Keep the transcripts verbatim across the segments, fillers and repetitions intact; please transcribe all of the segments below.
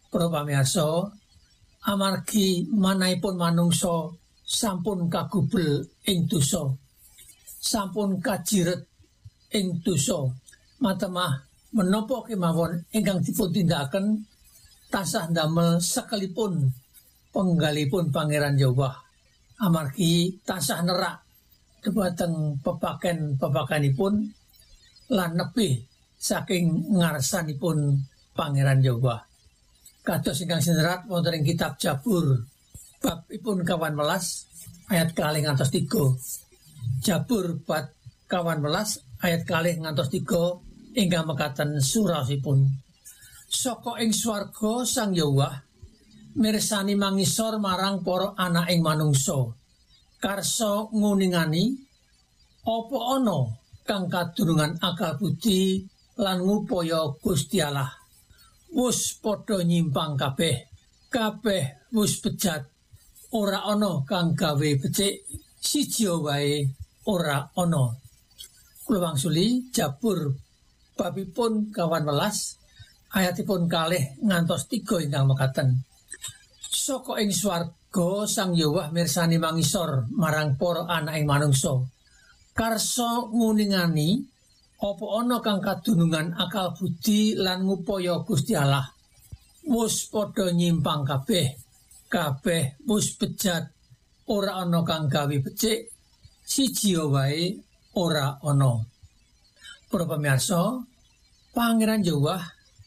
Para pamirsa, amargi manahipun manungsa sampun kagubel ing dosa, sampun kajiret ing dosa, matemah menapa kemawon ingkang dipun tindakaken tansah ndamel sekelipun penggalipun Pangeran Yahweh, amargi tansah nerak dhumateng pepaken-pepakenipun lan nebih saking ngarsanipun Pangeran Yahweh. Kados ingkang sinerat wonten ing kitab Jabur babipun kawan welas ayat kalih ngantos tiga. Jabur bab kawan welas ayat kalih ngantos tiga ingkang mekaten surasipun. Saka ing swarga Sang Yahweh mirsani mangisor marang para anak ing manungsa, karsa nguningani apa ana kang kadurungan akal budi lan ngupaya Gusti Allah. Wus padha nyimpang kabeh, kabeh wus bejat, ora ana kang gawe becik, siji wae ora ana. Kula wangsuli Jabur babipun kawan welas ayatipun kalih ngantos tiga ingkang mekaten. Saka ing swarga Sang Yahweh mirsani mangisor marang para anak ing manungsa, karsa nguningani apa ana kang kadunungan akal budi lan ngupaya Gusti Allah. Wus padha nyimpang kabeh, kabeh wus bejat, ora ana kang gawe becik, siji wae ora ana. Para pamirsa, Pangeran Yahweh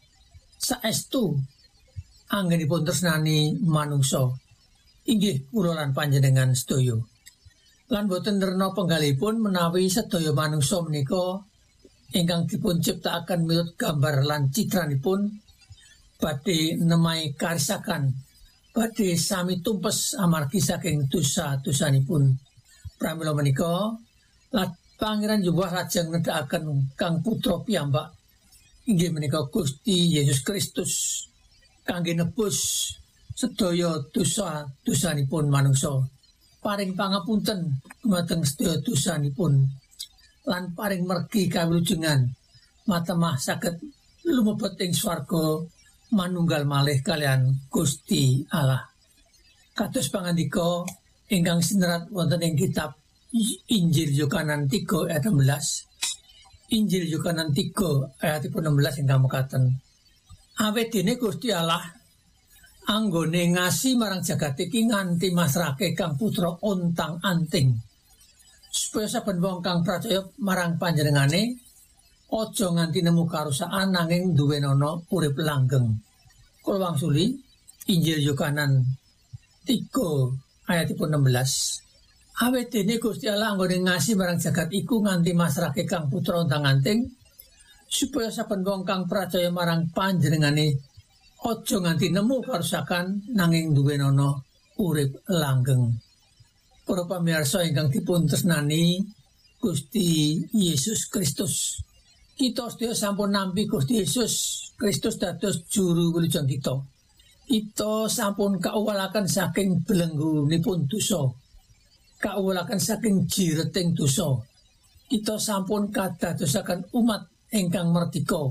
saestu anggenipun tresnani manungsa, inggih kula lan panjenengan sedaya. Lan boten nerna penggalipun menawi sedaya manungsa menika ingkang dipun ciptakaken miturut gambar lan citranipun badhe nemahi karisakan, badhe sami tumpes amargi saking dosa-dosanipun. Pramila menika lat Pangeran Yahweh lajeng nedhakaken Kang Putra piyambak, inggih menika Gusti Yesus Kristus, kangge nebus sedaya dosa-dosanipun manungsa, paring pangapunten dumateng sedaya dosanipun, lan paring mergi kawilujengan matemah saged lumebet ing swarga manunggal malih kalian Gusti Allah. Kados pangandika ingkang sinerat wonten ing kitab Injil Yohanes tiga ayat enam belas. Injil Yohanes tiga ayat enam belas ingkang mekaten. Awit dene Gusti Allah anggone ngasi marang jagat iki nganti masrahke Kang Putra ontang-anting, supaya saben wong kang percaya marang panjenengane aja nganti nemu karusaan nanging duwenana urip langgeng. Kula wangsuli Injil Yohanes tiga ayat enam belas. Awit dene Gusti Allah anggone ngasi marang jagat iku nganti masrahke Kang Putra ontang-anting, supaya saben wong kang percaya marang panjenengane aja nganti nemu karusakan nanging duwenana urip langgeng. Para pamirsa ingkang dipun tresnani Gusti Yesus Kristus, kita sedaya sampun nampi Gusti Yesus Kristus dados juru wilujeng kita. Kita sampun kauwalaken saking belenggunipun dosa, kauwalaken saking jireting dosa. Kita sampun kadadosaken umat ingkang merdika,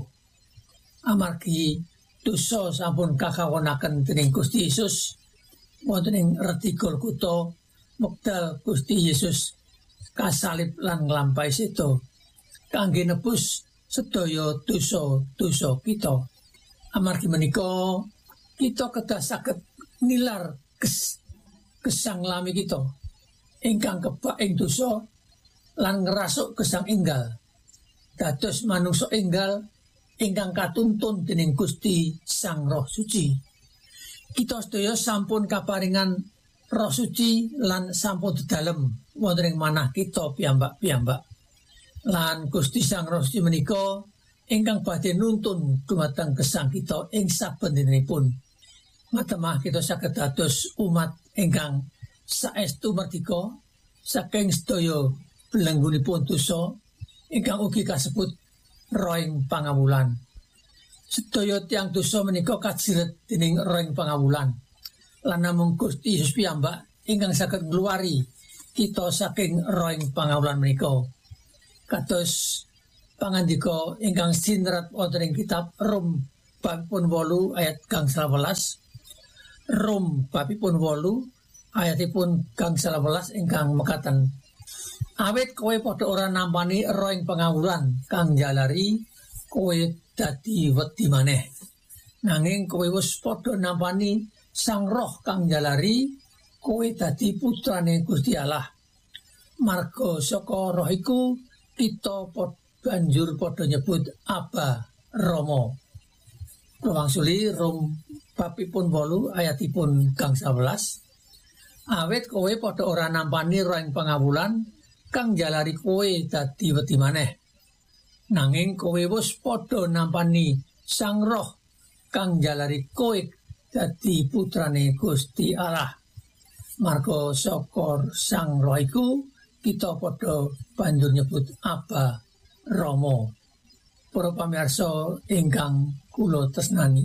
amargi dosa sampun kakawonaken dening Gusti Yesus wonten ing redi Golgota, wekdal Gusti Yesus kasalib lan nglampahi seda kangge nebus sedaya dosa-dosa kita. Amargi menika kita kedah saged nilar kes, gesang lami kita ingkang kebak ing dosa lan ngrasuk gesang enggal dados manungsa enggal ingkang katuntun dening Gusti Sang Roh Suci. Kita sedaya sampun kaparingan Roh Suci lan sampun dedalem wonten ing manah kita piyambak-piyambak. Lan Gusti Sang Roh Suci menika ingkang badhe nuntun dumateng gesang kita ing saben dinanipun. Matemah kita saged dados umat ingkang saestu merdika saking sedaya belenggunipun dosa ingkang ugi kasebut rohing pangawulan. Sedaya tiyang dosa menika kajiret dening rohing pangawulan. Lan namung Gusti Yesus piyambak ingkang saged ngluwari kita saking rohing pangawulan menika. Kados pangandika ingkang sinerat wonten ing kitab Rom babipun wolu ayat gangsal welas, Rom babipun wolu ayatipun gangsal welas ingkang mekaten. Awit kowe padha ora nampani roh ing pangawulan kang jalari kowe dadi wedi maneh. Nanging kowe wis padha nampani Sang Roh kang jalari kowe dadi putrane Gusti Allah. Marga saka roh iku kita pod, banjur padha nyebut Aba Rama. Wangsuli Rom babipun wolu ayatipun gangsal welas. Awit kowe padha ora nampani roh ing pangawulan kang jalari kowe dadi wedi maneh. Nanging kowe wis padha nampani Sang Roh kang jalari kowe dadi putrane Gusti Allah. Marga saka Sang Roh iku kita padha banjur nyebut Aba Rama. Para pamirsa ingkang kula tresnani,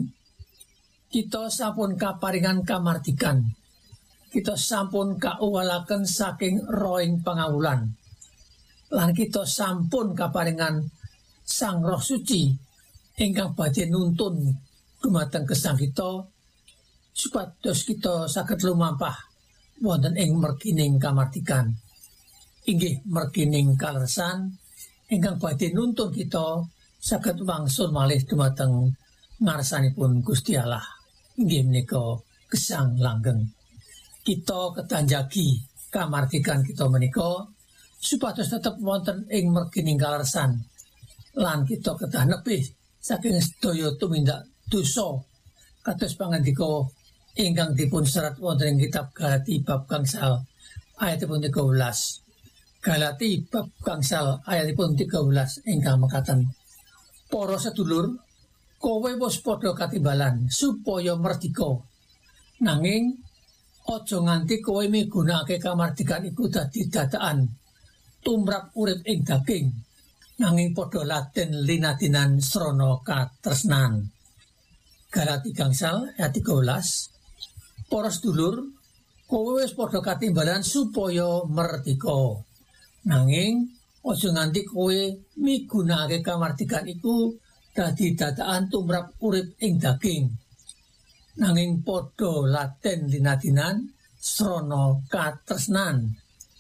kita sampun kaparingan kamardikan. Kita sampun kauwalaken saking rohing pangawulan. Lan kita sampun kaparingan Sang Roh Suci ingkang badhe nuntun dumateng gesang kita supados kita saged lumampah wonten ing mergining kamardikan. Inggih mergining kaleresan ingkang badhe nuntun kita saged wangsul malih dumateng ngarsanipun Gusti Allah. Inggih menika gesang langgeng. Kita ketanjagi kamardikan kita menika supados tetep wonten ing mergining kaleresan lan kita kedah nebih saking sedaya tumindak dosa kados pangandika ingkang dipun serat wonten ing kitab Galati bab gangsal ayatipun tiga belas. Galati bab gangsal ayatipun tiga belas ingkang mekaten. Para sedulur, kowe wis padha katimbalan supaya merdika. Nanging aja nganti kowe migunakake kamardikan iku dadi dadakan tumrap urip ing daging, nanging padha laden linadinan srana katresnan. Galati gangsal ayat tiga belas. Para sedulur, kowe wis padha katimbalan supaya merdika. Nanging aja nganti kowe migunakake kamardikan iku dadi dadakan tumrap urip ing daging, nanging padha laden linadinan srana katresnan.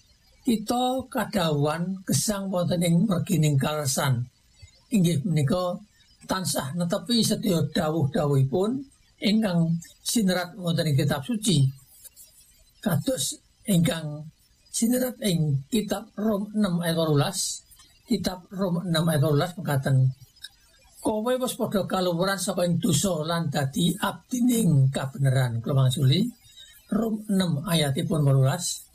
Kita kadhawuhan gesang wonten ing mergining kaleresan. Inggih menika tansah netepi sedaya dawuh-dawuhipun ingkang sinerat wonten ing kitab suci. Kados ingkang sinerat ing kitab Rom enam ayat wolulas, kitab Rom enam ayat wolulas mekaten. Kowe wis padha kaluhuran saka ing dosa lan dadi abdining kabeneran. Kula mangsuli Rom enam ayatipun wolulas.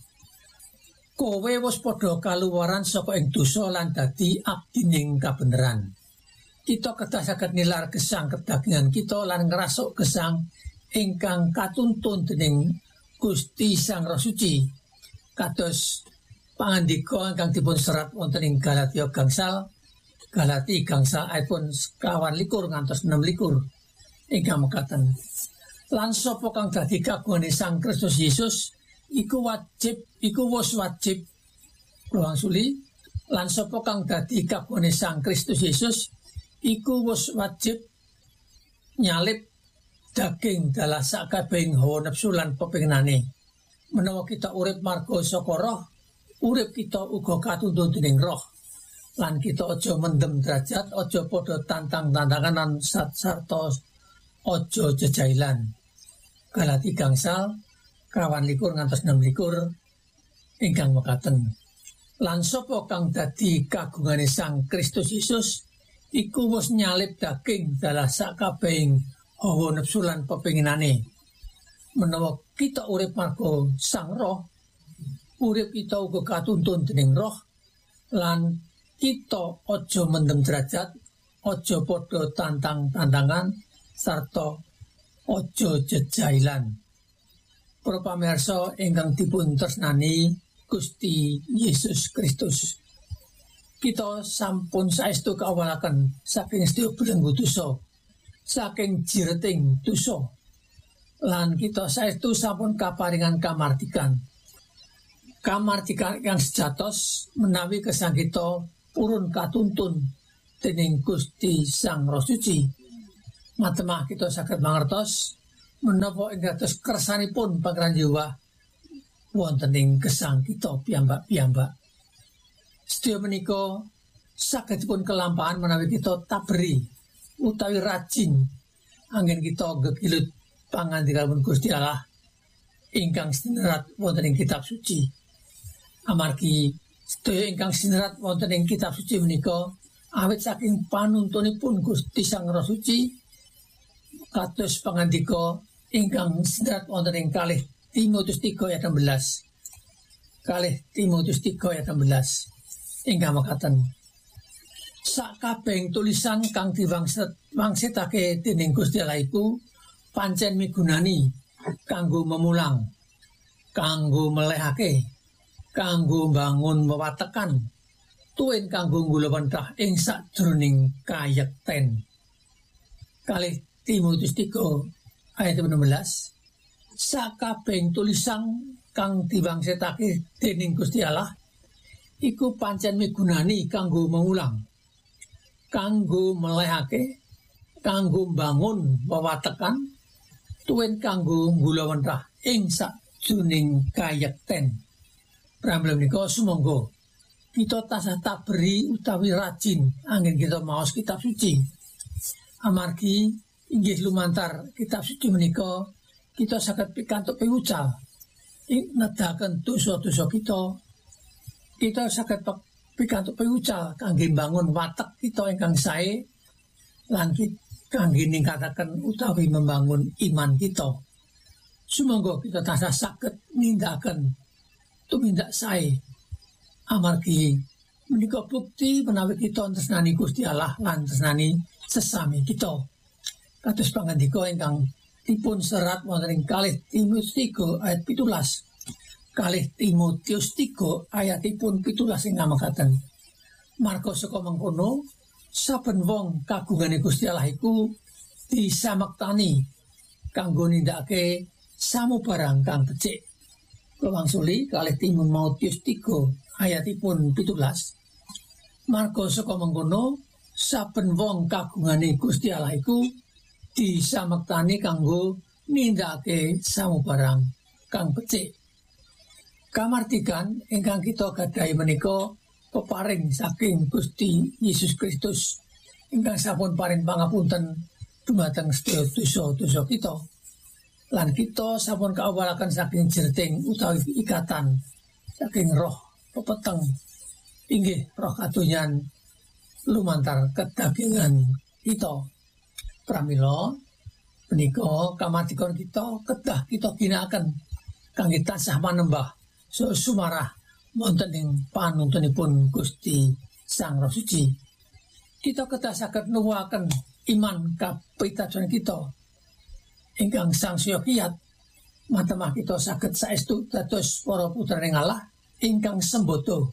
Kowe wis padha kaluhuran saka ing dosa lan dadi abdining kabeneran. Kita kedah saged nilar gesang kedagingan kita lan ngrasuk gesang ingkang katuntun dening Gusti Sang Roh Suci. Kados pangandika ingkang dipun serat wonten ing Galatia gangsal Galati gangsal ayatipun sekawan likur ngantos enam likur ingkang mekaten. Lan sapa kang dadi kagungane Sang Kristus Yesus iku wajib iku wis wajib wangsuli lan sapa kang dadi kagungane Sang Kristus Yesus iku wis wajib nyalip daging dalah sakabehing hawa nafsu lan pepinginane. Menawa kita urip marga saka roh, urip kita uga katuntun dening roh. Lan kita aja mendem derajat, aja padha tantang-tantangan lan sarta aja jejailan. Galati gangsal kawan likur ngantos enam likur ingkang mekaten. Lan sapa kang dadi kagungane Sang Kristus Yesus iku wis nyalip daging dalah sakabehing hawa nafsu lan pepinginane. Menawa kita urip marga Sang Roh, urip kita uga katuntun dening roh, lan kita aja mendem derajat, aja padha tantang-tantangan sarta aja jejailan. Para pamirsa ingkang dipun tresnani Gusti Yesus Kristus, kita sampun saestu kawalaken saking sedaya belenggu dosa, saking jireting dosa, lan kita saestu sampun kaparingan kamardikan. Kamardikan yang sejatos menawi gesang kita purun katuntun dening Gusti Sang Roh Suci. matemah kita saged mangertos menapa ing dados kersanipun Pangeran Yahwa wonten ing gesang kita piyambak-piyambak. Sedaya menika sagedipun kelampahan menawi kita tabri utawi rajin anggen kita gegilut pangandikanipun Gusti Allah ingkang sinerat wonten ing kitab suci. Amargi sedaya ingkang sinerat wonten ing kitab suci menika awit saking panuntunipun Gusti Sang Roh Suci kados pangandika ingkang sinerat wonten ing kalih Timotius tiga ayat enam belas. Kalih Timotius tiga ayat enam belas ingkang mekaten. Sakabehing tulisan kang diwangsetake dening Gusti Allah iku pancen migunani kanggo memulang, kanggo melehake, kanggo mbangun wewatekan, tuwin kanggo nggulawentah ing sajroning kayekten. Kalih Timotius tiga ayat enam belas. Sakabehing tulisan kang diwangsetake dening Gusti Allah iku pancen migunani kanggo mengulang, kanggo melehake, kanggo mbangun wewatekan, tuwin kanggo nggulawentah ing sajroning kayekten. Pramila menika sumangga kita tansah tabri utawi rajin anggen kita maos kitab suci. Amargi inggih lumantar kitab suci menika kita saged pikantuk piwucal ing nedahaken dosa-dosa kita. Kita saged pikantuk piwucal kangge mbangun watek kita ingkang sae lan kangge ningkataken utawi membangun iman kita. Sumangga kita tansah saged nindakaken tumindak sae amargi menika bukti menawi kita tresnani Gusti Allah lan tresnani sesami kita. Kados pangandika ingkang dipun serat wonten ing kalih Timotius tiga ayat pitulas. Kalih Timotius tiga ayatipun pitulas ing mekaten. Marga saka mengkono saben wong kagungane Gusti Allah iku disamaktani kanggo nindakake samubarang kang becik. Wangsuli kalih Timotius tiga ayatipun pitulas. Marga saka mengkono saben wong kagungane Gusti Allah iku disamaktani kanggo nindakake samubarang kang becik. Kamardikan ingkang kita gadahi menika peparing saking Gusti Yesus Kristus ingkang sampun paring pangapunten dumateng sedaya dosa-dosa kita. Lan kita sampun kaawalaken saking jerting utawi ikatan saking roh pepeteng inggih roh kadonyan lumantar kedagingan kita. Pramila menika kamardikan kita kedah kita ginakaken kangge tansah manembah sumarah wonten ing panuntunipun Gusti Sang Roh Suci. Kita kedah saged nuwuhaken iman kapitadosan kita ingkang sangsaya kiyat matemah kita saged saestu dados para putraning Allah ingkang sembodo.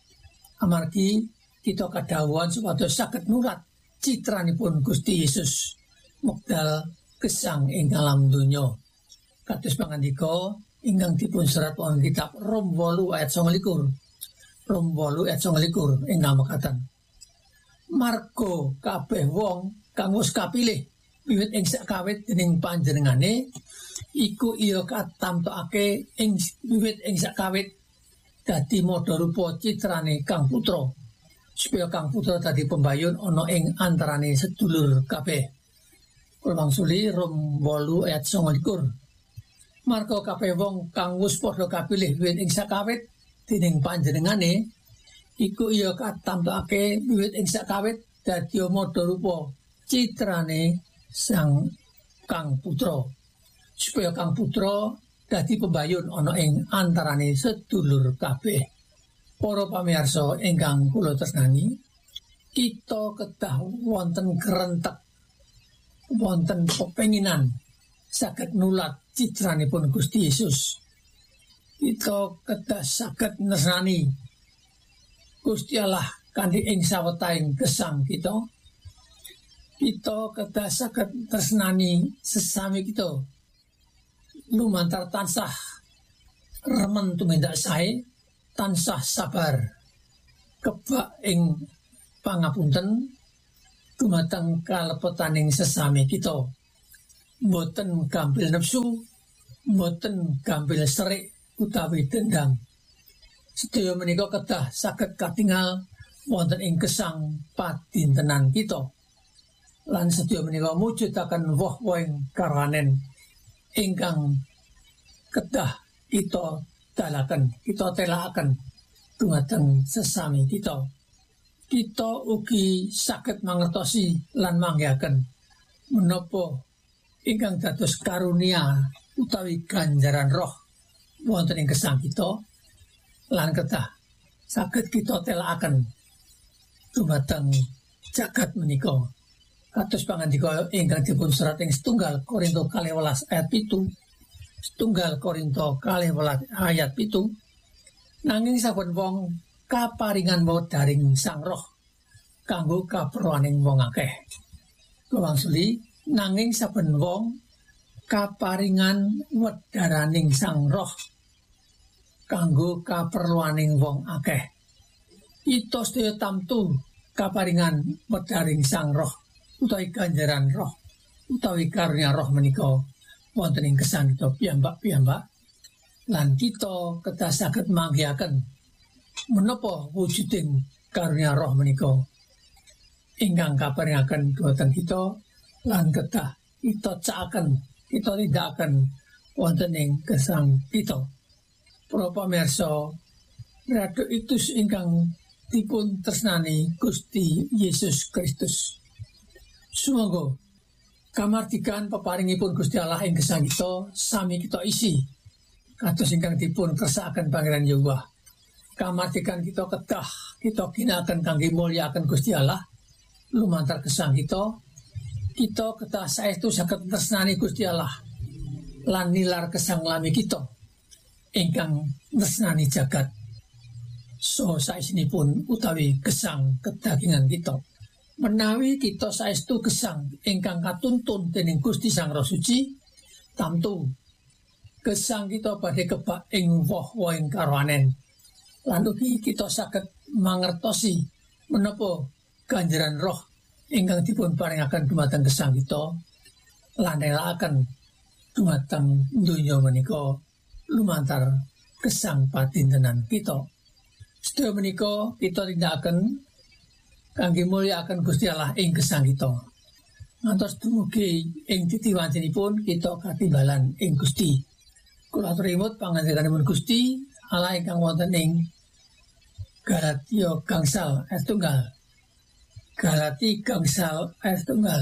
Amargi kita kadhawuhan supados saged nurat citranipun Gusti Yesus mekdal gesang ing alam donya. Kados pangandika ingkang dipun serat wonten kitab Rom wolu ayat sanga likur. Rom wolu ayat sanga likur ing mekaten. Marga kabeh wong kang wis kapilih wiwit ing sakawit dening panjenengane iku iya katamtokake ing wiwit ing sakawit dadi madha rupa citrane Kang Putra supaya Kang Putra dadi pembayun ana ing antarane sedulur kabeh. Wangsuli Rom wolu ayat sanga likur. Marga kabeh wong kang wis padha kapilih wiwit ing sakawit dening panjenengane iku iya katamtokake wiwit ing sakawit dadi madha rupa citrane Sang Kang Putra supaya Kang Putra dadi pembayun ana ing antarane sedulur kabeh. Para pamirsa ingkang kula tresnani, kita kedah wonten kerentek wonten pepenginan saged nulat citranipun Gusti Yesus. Kita kedah saged nesrani Gusti Allah kanthi ing sawetahing gesang kita. Kita kedah saged tresnani sesami kita lumantar tansah remen tumindak sae, tansah sabar kebak ing pangapunten dumateng kalepetaning sesami kita. Mboten gampil nepsu, mboten gampil serik utawi dendam. Sedaya menika kedah saged katingal wonten ing gesang padintenan kita. Lan sedaya menika mujudaken woh-wohing karanen ingkang kedah kita dalaken, kita telakaken dumateng sesami kita. Kita ugi saged mangertosi lan manggihaken menapa ingkang dados karunia utawi ganjaran roh wonten ing gesang kita. Lan kedah saged kita telakaken dumateng jagat menika. Kados pangandika ingkang dipun serat ing setunggal Korinto kalih welas ayat pitu. Setunggal Korinto kalih welas ayat pitu. Nanging saben wong kaparingan wedharing Sang Roh kanggo kaperluaning wong akeh. Wangsuli nanging saben wong kaparingan wedharaning Sang Roh kanggo kaperluaning wong akeh. Ito sedaya tamtu kaparingan wedharing Sang Roh utawi ganjaran roh utawi karunia roh menika wonten ing gesang kita piyambak-piyambak. Lan kita kedah saged manggihaken menapa wujuding karunia roh menika ingkang kaparingaken dhumateng kita lan kedah kita cakaken, kita tindakaken wonten ing gesang kita. Para pamirsa, ratu itus ingkang dipun tresnani Gusti Yesus Kristus. Sumangga kamardikan peparingipun Gusti Allah ing gesang kita sami kita isi kados ingkang dipun kersakaken Pangeran Yahweh. Kamardikan kita kedah kita ginakaken kangge mulyakaken Gusti Allah lumantar gesang kita. Kita kedah saestu saged tresnani Gusti Allah lan nilar gesang lami kita ingkang tresnani jagat so saesinipun utawi gesang kedagingan kita. Menawi kita saestu gesang ingkang katuntun dening Gusti Sang Roh Suci, tamtu gesang kita badhe kebak ing woh-wohing karohanen. Lan ugi kita saged mangertosi menapa ganjaran roh ingkang dipun paringaken dumateng gesang kita lan nelakaken dumateng donya menika lumantar gesang padintenan kita. Sedaya menika kita tindakaken kangge mulyakaken Gusti Allah ing gesang kita. Ngantos dumugi ing titiwancinipun kita katimbalan ing Gusti. Kula aturi pangandikanipun Gusti Allah ingkang wonten ing Galatia gangsal ayat tunggal. Galati gangsal ayat tunggal.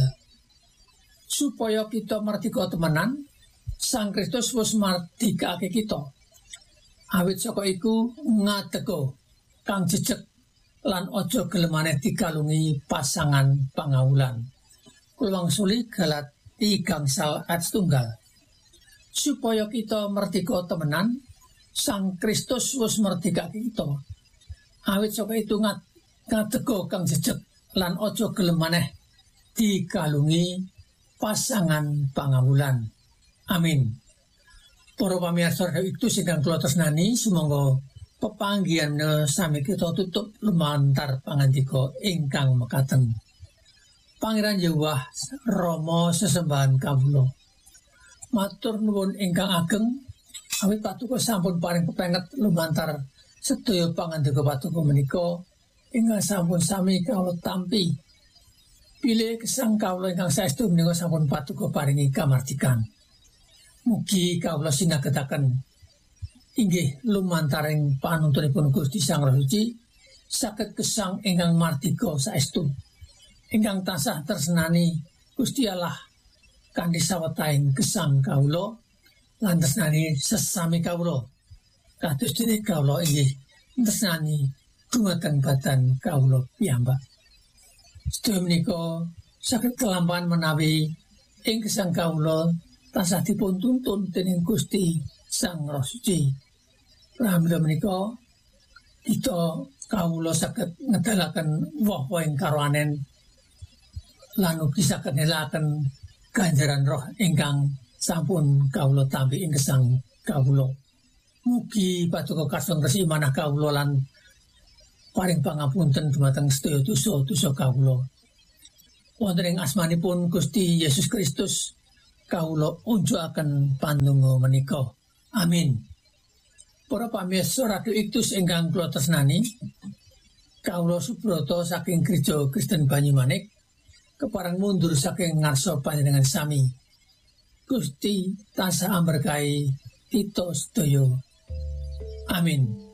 Supaya kita mardika temenan, Sang Kristus wis mardikake kita. Awit saka iku ngadega kang jejeg lan aja gelem maneh dikalungi pasangan pangawulan. Kula wangsuli Galati gangsal ayat tunggal. Supaya kita mardika temenan, Sang Kristus wis mardikake kita. Awit saka itu ngadega kang jejeg lan aja gelem maneh dikalungi pasangan pangawulan. Amin. Para pamirsa itu sedang kula tresnani, sumangga pepanggihan sami kita tutup lumantar pangandika ingkang mekaten. Pangeran Yahweh Rama sesembahan kawula. Matur nuwun ingkang ageng awit patuko sampun paring pepenget lumantar sedaya pangandika patuko menika ingkang sampun sami kawula tampi. Pilih gesang kawula ingkang saestu menika sampun patuko paringi kamardikan. Mugi kawula sinagetaken inggih lumantaring panuntunipun Gusti Sang Roh Suci saged gesang ingkang mardika saestu ingkang tansah tresnani Gusti Allah kanthi sawetahing gesang kawula lan tresnani sesami kawula kados dene kawula inggih tresnani dumateng badan kawula piyambak. Sedaya menika saged kelampahan menawi ing gesang kawula tansah dipun tuntun dening Gusti Sang Roh Suci. Pramila menika kita kawula saged ngedalaken woh-wohing karohanen lan ugi saged nelaken ganjaran roh ingkang sampun kawula tampi ing gesang kawula. Mugi paduka kastong resi manah kawula lan paring pangapunten dumateng sedaya dosa-dosa kawula. wonten ing asmanipun Gusti Yesus Kristus kawula unjukaken pandonga menika. Amin. Para pamirsa Radio Iktus ingkang kula tresnani, kawula Subrata saking Gereja Kristen Banyumanik kepareng mundur saking ngarsa panjenengan sami. Gusti tansah amberkahi kita sedaya. Amin.